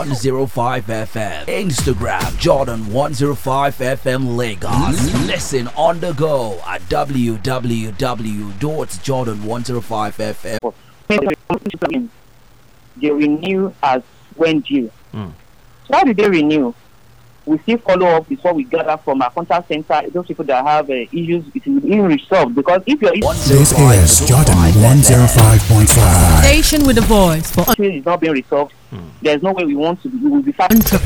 105 FM. Instagram Jordan 105 FM Lagos. Listen on the go at www.jordan105fm. They renew as when due. So how do they renew? We still follow up with what we gather from our contact center. Those people that have issues, it will be resolved. Because if your this is Jordan 105.5 station with a voice for issue is not being resolved, there's no way we will be